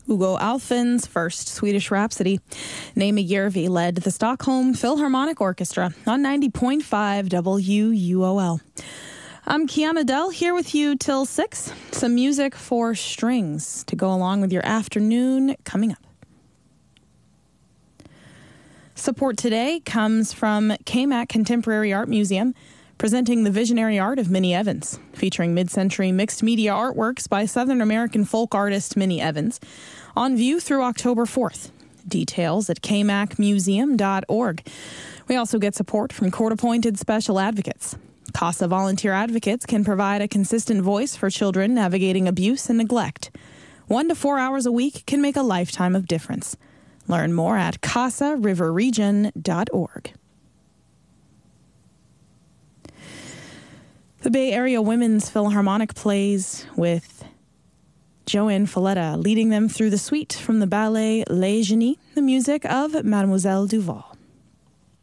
Hugo Alfvén's first Swedish Rhapsody. Naima Järvi led the Stockholm Philharmonic Orchestra on 90.5 WUOL. I'm Kiana Dell, here with you till 6. Some music for strings to go along with your afternoon coming up. Support today comes from KMAC Contemporary Art Museum, presenting the visionary art of Minnie Evans, featuring mid-century mixed media artworks by Southern American folk artist Minnie Evans, on view through October 4th. Details at kmacmuseum.org. We also get support from court-appointed special advocates. CASA volunteer advocates can provide a consistent voice for children navigating abuse and neglect. 1 to 4 hours a week can make a lifetime of difference. Learn more at casariverregion.org. The Bay Area Women's Philharmonic plays with Joanne Falletta leading them through the suite from the ballet Les Genies, the music of Mademoiselle Duval.